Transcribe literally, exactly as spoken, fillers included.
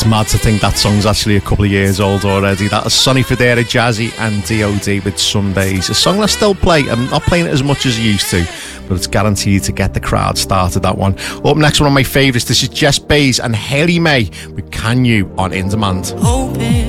It's mad to think that song's actually a couple of years old already. That is Sonny Fodera, Jazzy and D O D with Sundays. A song I still play. I'm not playing it as much as I used to, but it's guaranteed to get the crowd started, that one. Up next, one of my favourites. This is Jess Bays and Haley May with Can You on In Demand. Hoping